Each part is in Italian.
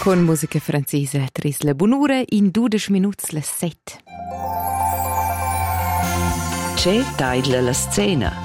Con musica francese tris la bunura in 12 minuti le 7. C'è tagliela la scena.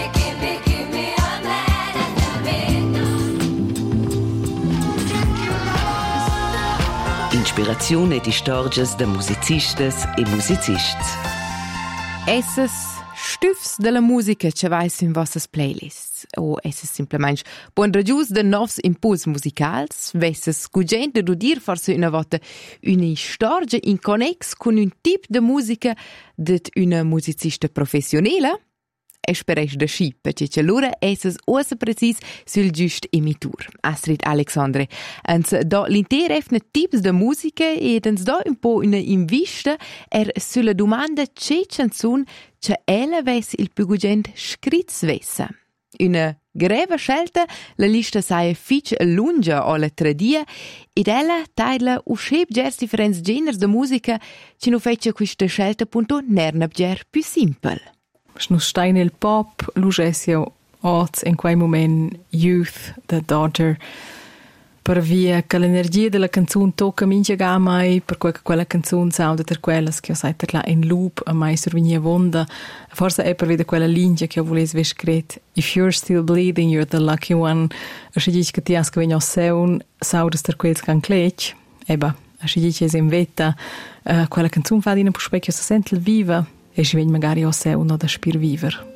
Inspirazione di storie da musicistas e musicists. Esses stüfs della musica che vais in vossas playlists. O esses simplemente buon ragius de novs impuls musicals, vesses cugente du dir forse una volta una storia in connex con un tip de musica det una musicista professionella. Espereis da sci, perché l'ora esses ossa precis sul giust imitur. Astrid Alexandre. Ans do l'interefne tips de musica ed ans do un po' una invista sulla domanda c'è canzun che ella ves il più gugent scritz vessa. Una greva scelta, la lista sai fitch lunga o la tradia ed ella taila uscheb gers differents geners de musica che nu fece questa scelta punto nernabger più simple. Nu stai nel pop, l'ugesio oz in quei moment youth, the daughter, per via che l'energia della canzone tocca minchia ga mai, per cui quella canzone sound per quelles che ho sai là in loop a mai survenia vonda, forse è per vedere quella linea che ho volevo scret. If you're still bleeding, you're the lucky one. A si dice che ti asca venio seun, saudes ter quels can clec, eba, a si dice in vetta, quella canzone fa di una puspecchio se sente viva. E ci vedi magari o se uno da spir viver.